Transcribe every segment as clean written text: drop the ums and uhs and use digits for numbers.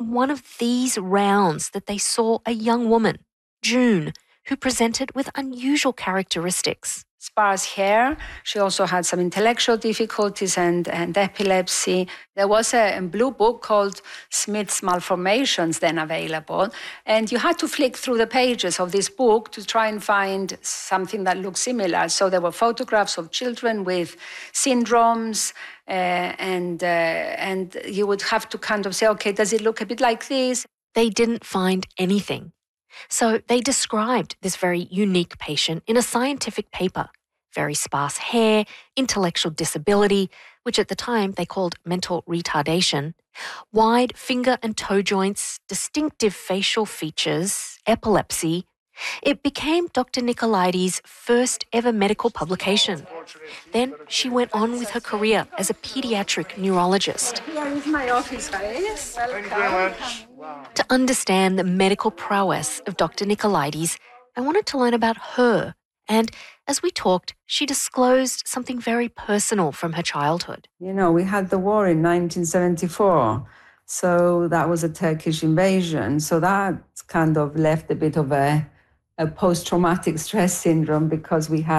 on one of these rounds that they saw a young woman, June, who presented with unusual characteristics. Sparse hair. She also had some intellectual difficulties and epilepsy. There was a blue book called Smith's Malformations then available, and you had to flick through the pages of this book to try and find something that looked similar. So there were photographs of children with syndromes, and you would have to kind of say, okay, does it look a bit like this? They didn't find anything. So they described this very unique patient in a scientific paper. Very sparse hair, intellectual disability, which at the time they called mental retardation, wide finger and toe joints, distinctive facial features, epilepsy. It became Dr. Nicolaides' first ever medical publication. Then she went on with her career as a pediatric neurologist. Here is my office space. Thank you very much. To understand the medical prowess of Dr. Nicolaides, I wanted to learn about her. And as we talked, she disclosed something very personal from her childhood. You know, we had the war in 1974. So that was a Turkish invasion. So that kind of left a bit of a post-traumatic stress syndrome because we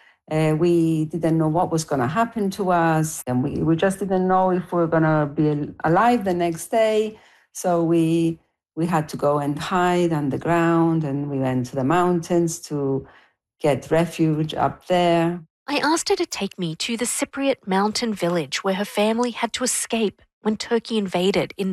didn't know what was going to happen to us. And we just didn't know if we were going to be alive the next day. So we had to go and hide underground, and we went to the mountains to get refuge up there. I asked her to take me to the Cypriot mountain village where her family had to escape when Turkey invaded in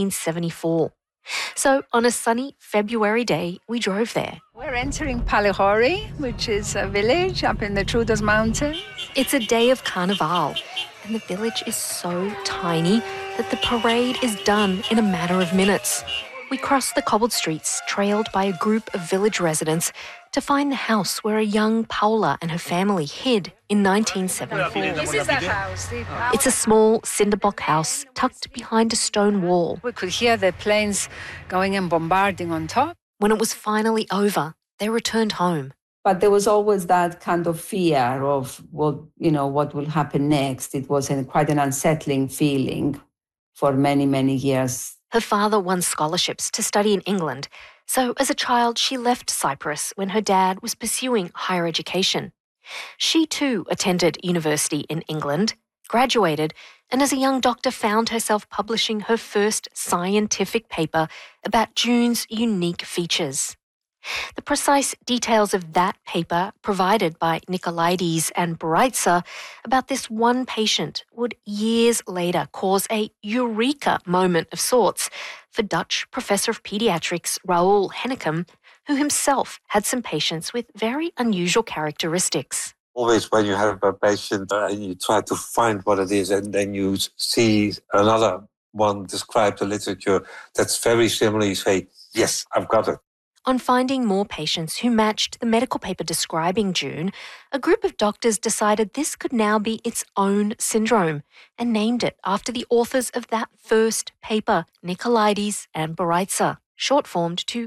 1974. So on a sunny February day, we drove there. We're entering Palihori, which is a village up in the Troodos Mountains. It's a day of Carnival, and the village is so tiny that the parade is done in a matter of minutes. We cross the cobbled streets, trailed by a group of village residents, to find the house where a young Paula and her family hid in 1974. This is the house. It's a small cinder block house tucked behind a stone wall. We could hear the planes going and bombarding on top. When it was finally over, they returned home. But there was always that kind of fear of what will happen next. It was quite an unsettling feeling for many, many years. Her father won scholarships to study in England, so as a child she left Cyprus when her dad was pursuing higher education. She too attended university in England, graduated, and as a young doctor found herself publishing her first scientific paper about June's unique features. The precise details of that paper provided by Nicolaides and Baritza about this one patient would years later cause a eureka moment of sorts for Dutch professor of pediatrics Raoul Hennekom, who himself had some patients with very unusual characteristics. Always when you have a patient and you try to find what it is and then you see another one describe the literature that's very similar, you say, yes, I've got it. On finding more patients who matched the medical paper describing June, a group of doctors decided this could now be its own syndrome and named it after the authors of that first paper, Nicolaides and Baritza, short-formed to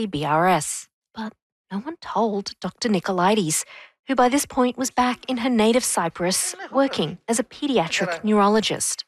NCBRS. But no one told Dr. Nicolaides, who by this point was back in her native Cyprus working as a pediatric neurologist.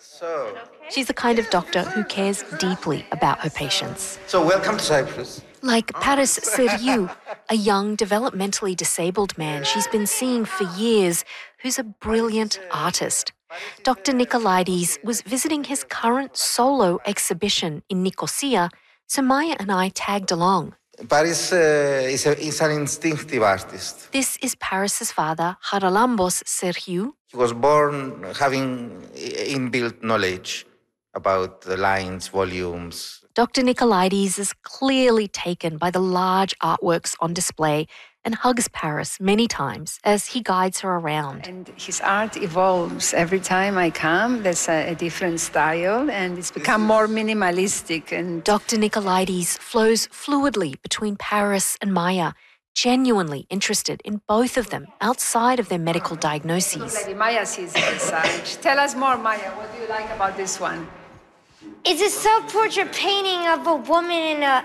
She's the kind of doctor who cares deeply about her patients. So welcome to Cyprus. Like Paris Siriou, a young developmentally disabled man she's been seeing for years who's a brilliant artist. Dr. Nicolaides was visiting his current solo exhibition in Nicosia, so Maya and I tagged along. Paris is an instinctive artist. This is Paris's father, Haralambos Siriou. He was born having inbuilt knowledge about the lines, volumes. Dr. Nicolaides is clearly taken by the large artworks on display and hugs Paris many times as he guides her around. And his art evolves. Every time I come, there's a different style, and it's become more minimalistic. And Dr. Nicolaides flows fluidly between Paris and Maya, genuinely interested in both of them outside of their medical diagnoses. Lady Maya sees it inside. Tell us more, Maya. What do you like about this one? It's a self-portrait painting of a woman and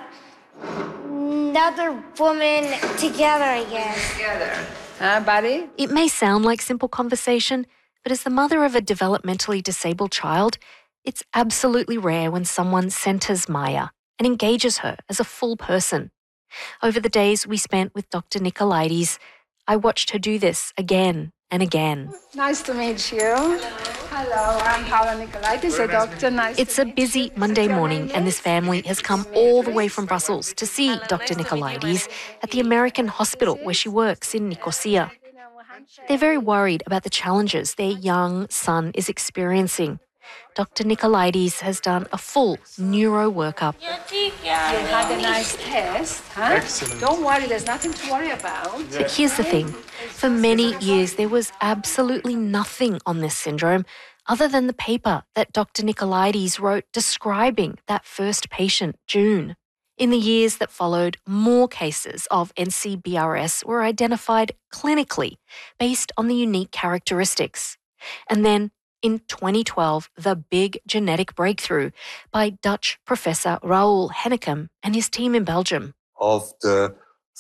another woman together, I guess. Together. Buddy? It may sound like simple conversation, but as the mother of a developmentally disabled child, It's absolutely rare when someone centers Maya and engages her as a full person. Over the days we spent with Dr. Nicolaides, I watched her do this again and again. Nice to meet you. Hello, I'm Paula Nicolaides, a doctor. It's a busy Monday morning, and this family has come all the way from Brussels to see Dr. Nicolaides at the American hospital where she works in Nicosia. They're very worried about the challenges their young son is experiencing. Dr. Nicolaides has done a full neuro workup. You had a nice test, huh? Excellent. Don't worry, there's nothing to worry about. But here's the thing. For many years, there was absolutely nothing on this syndrome other than the paper that Dr. Nicolaides wrote describing that first patient, June. In the years that followed, more cases of NCBRS were identified clinically based on the unique characteristics. And then, in 2012, the big genetic breakthrough by Dutch professor Raoul Hennekem and his team in Belgium. Of the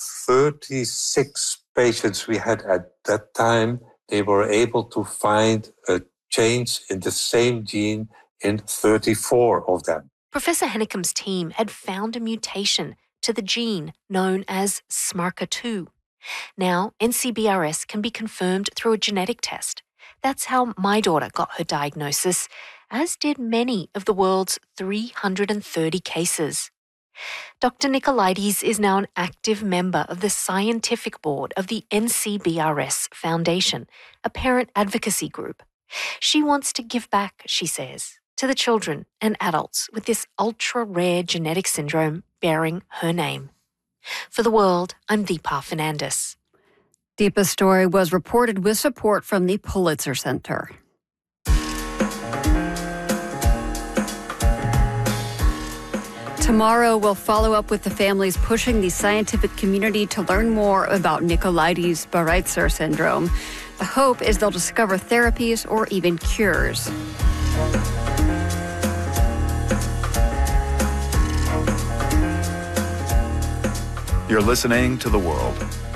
36 patients we had at that time, they were able to find a change in the same gene in 34 of them. Professor Hennekem's team had found a mutation to the gene known as SMARCA2. Now, NCBRS can be confirmed through a genetic test. That's how my daughter got her diagnosis, as did many of the world's 330 cases. Dr. Nicolaides is now an active member of the scientific board of the NCBRS Foundation, a parent advocacy group. She wants to give back, she says, to the children and adults with this ultra-rare genetic syndrome bearing her name. For The World, I'm Deepa Fernandes. Deepa's story was reported with support from the Pulitzer Center. Tomorrow, we'll follow up with the families pushing the scientific community to learn more about Nicolaides-Baraitser syndrome. The hope is they'll discover therapies or even cures. You're listening to The World.